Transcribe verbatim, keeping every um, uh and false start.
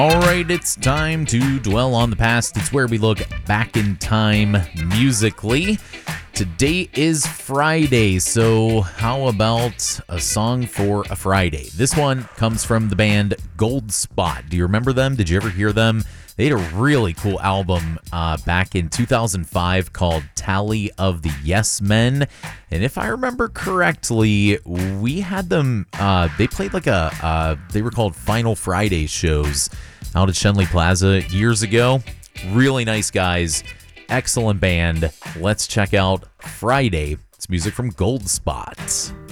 All right, it's time to dwell on the past. It's where we look back in time musically. Today is Friday, so how about a song for a Friday? This one comes from the band Gold Spot. Do you remember them? Did you ever hear them? They had a really cool album uh, back in two thousand five called Tally of the Yes Men. And if I remember correctly, we had them, uh, they played like a, uh, they were called Final Friday shows out at Shenley Plaza years ago. Really nice guys. Excellent band. Let's check out Friday. It's music from Gold Spot.